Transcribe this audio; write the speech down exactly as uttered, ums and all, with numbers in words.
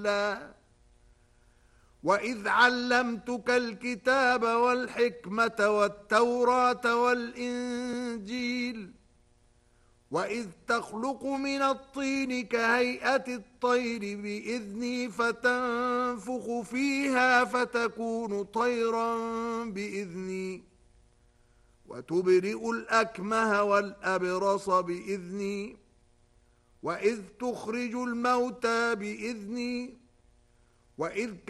وإذ علمتك الكتاب والحكمة والتوراة والإنجيل وإذ تخلق من الطين كهيئة الطير بإذني فتنفخ فيها فتكون طيرا بإذني وتبرئ الأكمه والأبرص بإذني وإذ تخرج الموتى بإذني وإذ